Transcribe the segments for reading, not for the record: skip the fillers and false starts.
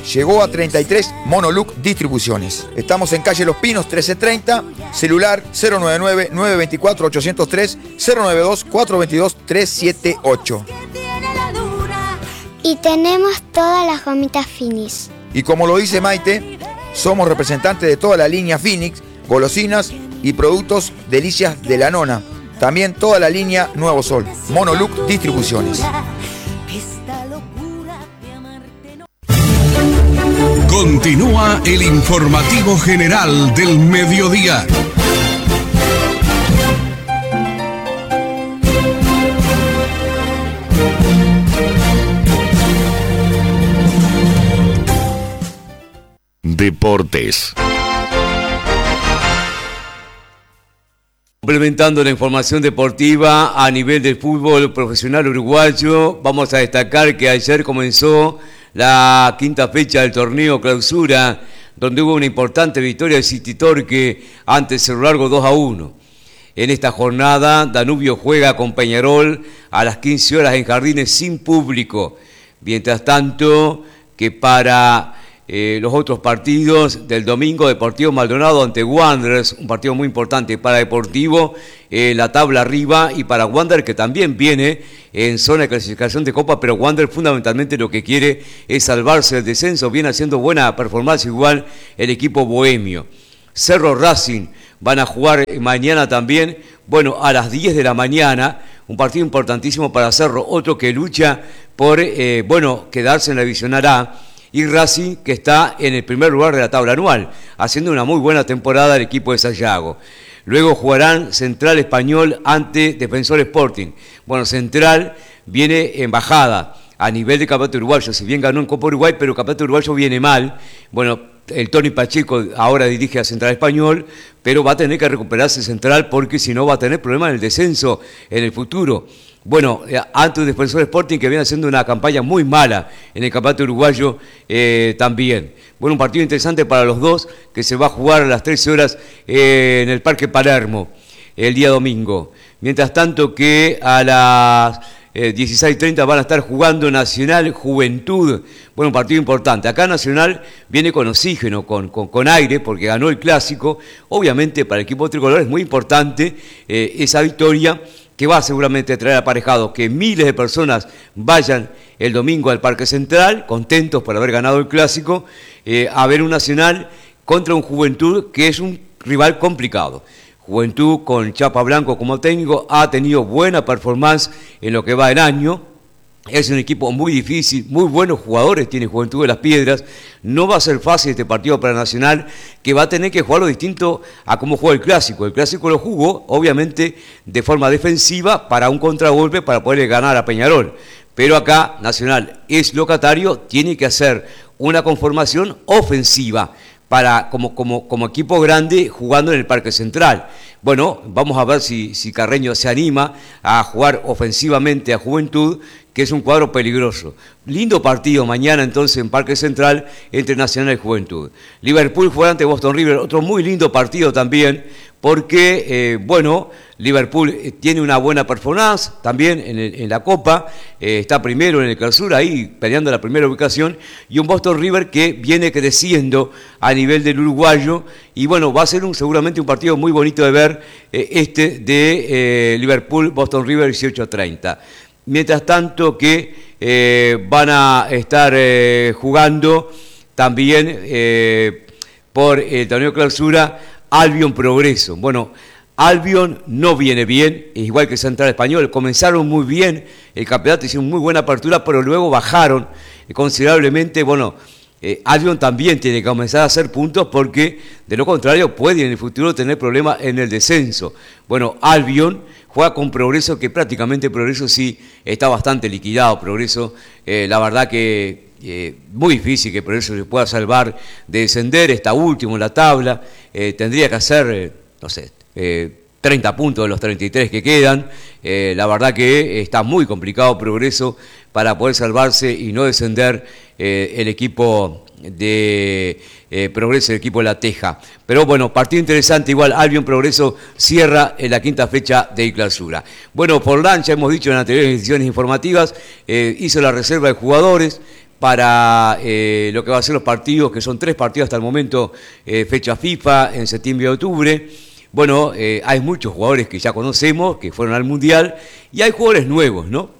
llegó a 33 Monoluc Distribuciones. Estamos en calle Los Pinos 1330, celular 099-924-803, 092-422-378. Y tenemos todas las gomitas Finis. Y como lo dice Maite, somos representantes de toda la línea Phoenix, golosinas y productos Delicias de la Nona. También toda la línea Nuevo Sol. Monoluc Distribuciones. Continúa el informativo general del mediodía. Deportes. Complementando la información deportiva a nivel del fútbol profesional uruguayo, vamos a destacar que ayer comenzó la quinta fecha del torneo Clausura, donde hubo una importante victoria de City Torque ante Cerro Largo 2-1. En esta jornada, Danubio juega con Peñarol a las 15 horas en Jardines sin público. Mientras tanto, que para los otros partidos del domingo, Deportivo Maldonado ante Wanderers, un partido muy importante para Deportivo, la tabla arriba, y para Wanderers, que también viene en zona de clasificación de Copa, pero Wanderers fundamentalmente lo que quiere es salvarse del descenso, viene haciendo buena performance igual el equipo bohemio. Cerro Racing van a jugar mañana también, bueno, a las 10 de la mañana, un partido importantísimo para Cerro, otro que lucha por, quedarse en la Divisional A, y Racing, que está en el primer lugar de la tabla anual, haciendo una muy buena temporada el equipo de Sayago. Luego jugarán Central Español ante Defensor Sporting. Bueno, Central viene en bajada a nivel de campeonato uruguayo, si bien ganó en Copa Uruguay, pero el campeonato uruguayo viene mal. Bueno, el Tony Pacheco ahora dirige a Central Español, pero va a tener que recuperarse Central porque si no va a tener problemas en el descenso en el futuro. Bueno, ante un Defensor Sporting que viene haciendo una campaña muy mala en el campeonato uruguayo también. Bueno, un partido interesante para los dos que se va a jugar a las 13 horas en el Parque Palermo el día domingo. Mientras tanto que a las 16:30 van a estar jugando Nacional Juventud. Bueno, un partido importante. Acá Nacional viene con oxígeno, con aire, porque ganó el clásico. Obviamente para el equipo tricolor es muy importante esa victoria, que va seguramente a traer aparejado que miles de personas vayan el domingo al Parque Central, contentos por haber ganado el clásico, a ver un Nacional contra un Juventud que es un rival complicado. Juventud con Chapa Blanco como técnico ha tenido buena performance en lo que va el año. Es un equipo muy difícil, muy buenos jugadores tiene Juventud de las Piedras. No va a ser fácil este partido para Nacional, que va a tener que jugarlo distinto a cómo juega el Clásico. El Clásico lo jugó, obviamente, de forma defensiva para un contragolpe para poder ganar a Peñarol. Pero acá Nacional es locatario, tiene que hacer una conformación ofensiva para como equipo grande jugando en el Parque Central. Bueno, vamos a ver si Carreño se anima a jugar ofensivamente a Juventud, que es un cuadro peligroso. Lindo partido mañana entonces en Parque Central entre Nacional y Juventud. Liverpool juega ante Boston River, otro muy lindo partido también, porque, Liverpool tiene una buena performance también en la Copa, está primero en el Clausura, ahí peleando la primera ubicación, y un Boston River que viene creciendo a nivel del uruguayo, y bueno, va a ser seguramente un partido muy bonito de ver, de Liverpool-Boston River 18:30. Mientras tanto que van a estar jugando también por el torneo Clausura Albion Progreso. Bueno, Albion no viene bien, igual que Central Español. Comenzaron muy bien el campeonato, hicieron muy buena apertura, pero luego bajaron considerablemente. Bueno, Albion también tiene que comenzar a hacer puntos porque de lo contrario puede en el futuro tener problemas en el descenso. Bueno, Albion juega con Progreso, que prácticamente Progreso sí está bastante liquidado. Progreso, la verdad que muy difícil que Progreso se pueda salvar de descender, está último en la tabla, tendría que hacer, 30 puntos de los 33 que quedan. La verdad que está muy complicado Progreso para poder salvarse y no descender el equipo de Progreso, el equipo de La Teja. Pero bueno, partido interesante igual. Albion Progreso cierra en la quinta fecha de Clausura. Bueno, Forlán, ya hemos dicho en anteriores ediciones informativas, hizo la reserva de jugadores para lo que va a ser los partidos, que son 3 partidos hasta el momento, fecha FIFA en septiembre y octubre. Bueno, hay muchos jugadores que ya conocemos, que fueron al Mundial, y hay jugadores nuevos, ¿no?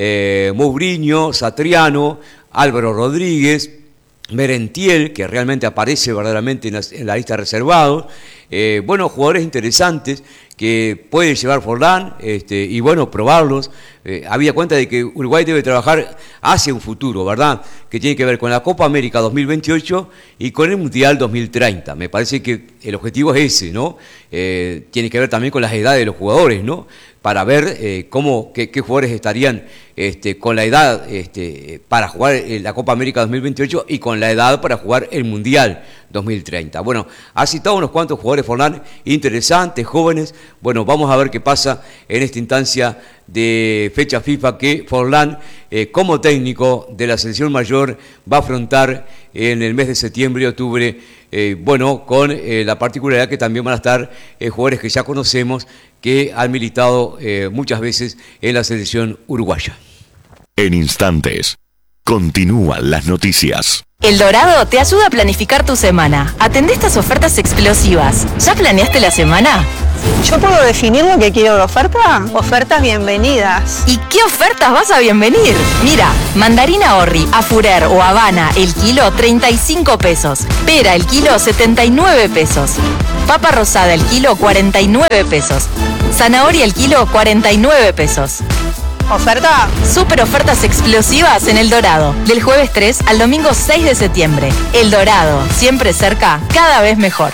Mourinho, Satriano, Álvaro Rodríguez, Merentiel, que realmente aparece verdaderamente en la lista de reservados. Bueno, jugadores interesantes que puede llevar Forlán y bueno, probarlos. Había cuenta de que Uruguay debe trabajar hacia un futuro, ¿verdad? Que tiene que ver con la Copa América 2028 y con el Mundial 2030. Me parece que el objetivo es ese, ¿no? Tiene que ver también con las edades de los jugadores, ¿no? Para ver qué jugadores estarían con la edad para jugar la Copa América 2028 y con la edad para jugar el Mundial 2030. Bueno, ha citado unos cuantos jugadores, Forlán, interesantes, jóvenes. Bueno, vamos a ver qué pasa en esta instancia de fecha FIFA que Forlán, como técnico de la selección mayor, va a afrontar en el mes de septiembre y octubre, bueno, con la particularidad que también van a estar jugadores que ya conocemos, que han militado muchas veces en la selección uruguaya. En instantes, continúan las noticias. El Dorado te ayuda a planificar tu semana. Atendé estas ofertas explosivas. ¿Ya planeaste la semana? ¿Yo puedo definir lo que quiero de oferta? Ofertas bienvenidas. ¿Y qué ofertas vas a bienvenir? Mira, mandarina Orri, a Furer o Habana, el kilo 35 pesos. Pera, el kilo 79 pesos. Papa rosada, el kilo 49 pesos. Zanahoria, el kilo 49 pesos. ¿Oferta? Super ofertas explosivas en El Dorado. Del jueves 3 al domingo 6 de septiembre. El Dorado, siempre cerca, cada vez mejor.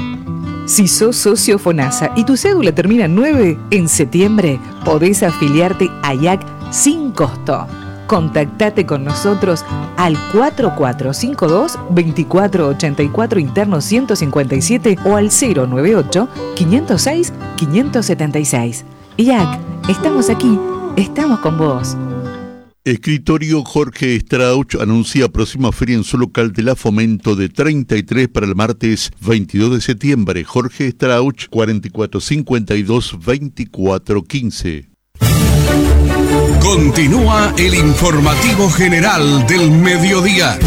Si sos socio FONASA y tu cédula termina en 9, en septiembre podés afiliarte a IAC sin costo. Contactate con nosotros al 4452-2484 interno 157 o al 098-506-576. IAC, estamos aquí, estamos con vos. Escritorio Jorge Strauch anuncia próxima feria en su local de la Fomento de 33 para el martes 22 de septiembre. Jorge Strauch, 4452-2415. Continúa el informativo general del mediodía.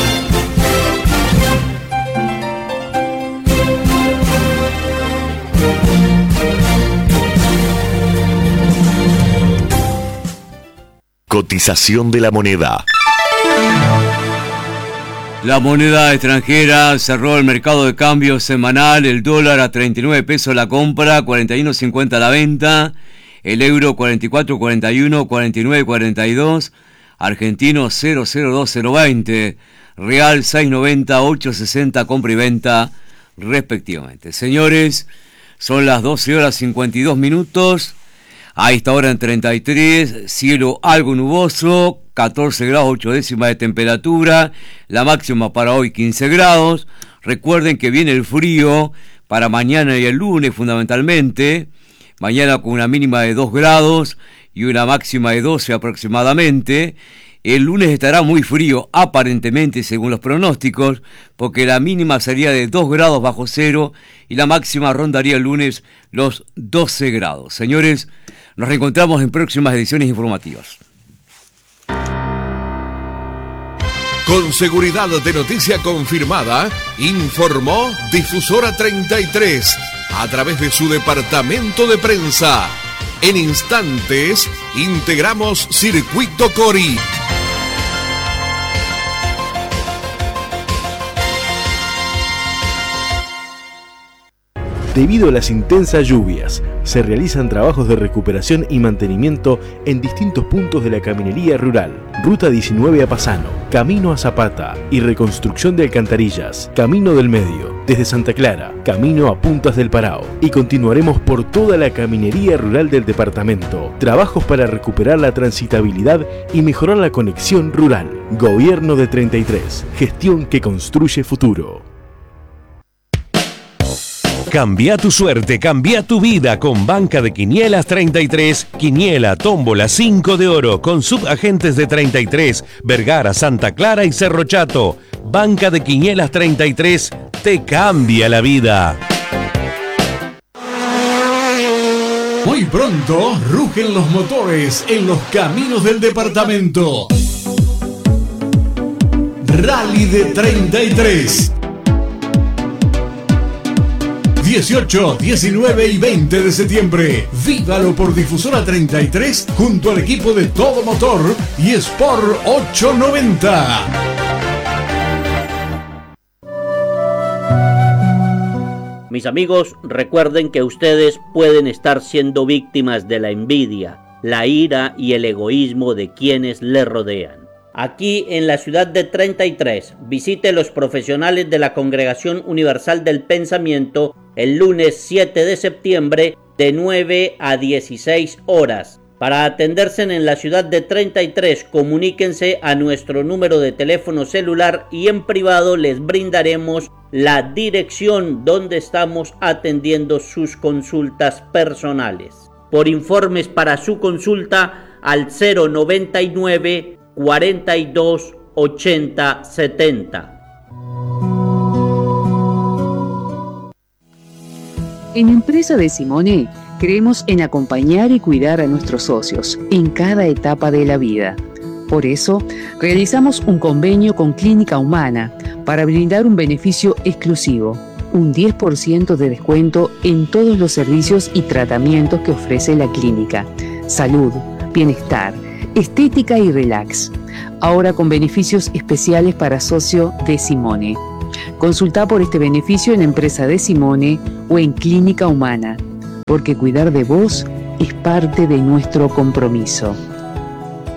Cotización de la moneda. La moneda extranjera cerró el mercado de cambio semanal, el dólar a 39 pesos la compra, 41.50 la venta, el euro 44.41, 49.42, argentino 002.020, real 6.90, 8.60 compra y venta respectivamente. Señores, son las 12 horas 52 minutos. A esta hora en 33, cielo algo nuboso, 14 grados 8 décimas de temperatura, la máxima para hoy 15 grados. Recuerden que viene el frío para mañana y el lunes fundamentalmente, mañana con una mínima de 2 grados y una máxima de 12 aproximadamente. El lunes estará muy frío, aparentemente, según los pronósticos, porque la mínima sería de 2 grados bajo cero y la máxima rondaría el lunes los 12 grados. Señores, nos reencontramos en próximas ediciones informativas. Con seguridad de noticia confirmada, informó Difusora 33 a través de su departamento de prensa. En instantes, integramos Circuito Cori. Debido a las intensas lluvias, se realizan trabajos de recuperación y mantenimiento en distintos puntos de la caminería rural. Ruta 19 a Pasano, Camino a Zapata y reconstrucción de alcantarillas, Camino del Medio, desde Santa Clara, Camino a Puntas del Parao. Y continuaremos por toda la caminería rural del departamento. Trabajos para recuperar la transitabilidad y mejorar la conexión rural. Gobierno de 33, gestión que construye futuro. Cambia tu suerte, cambia tu vida con Banca de Quinielas 33, Quiniela, Tómbola, 5 de oro, con subagentes de 33, Vergara, Santa Clara y Cerro Chato. Banca de Quinielas 33 te cambia la vida. Muy pronto rugen los motores en los caminos del departamento. Rally de 33. 18, 19 y 20 de septiembre. Vívalo por Difusora 33 junto al equipo de Todo Motor y Sport 890. Mis amigos, recuerden que ustedes pueden estar siendo víctimas de la envidia, la ira y el egoísmo de quienes le rodean. Aquí en la ciudad de 33, visite los profesionales de la Congregación Universal del Pensamiento el lunes 7 de septiembre de 9 a 16 horas. Para atenderse en la ciudad de 33, comuníquense a nuestro número de teléfono celular y en privado les brindaremos la dirección donde estamos atendiendo sus consultas personales. Por informes para su consulta al 099 42 80 70. En Empresa de Simone creemos en acompañar y cuidar a nuestros socios en cada etapa de la vida. Por eso, realizamos un convenio con Clínica Humana para brindar un beneficio exclusivo, un 10% de descuento en todos los servicios y tratamientos que ofrece la clínica. Salud, bienestar, estética y relax. Ahora con beneficios especiales para socio de Simone. Consulta por este beneficio en Empresa de Simone o en Clínica Humana, porque cuidar de vos es parte de nuestro compromiso.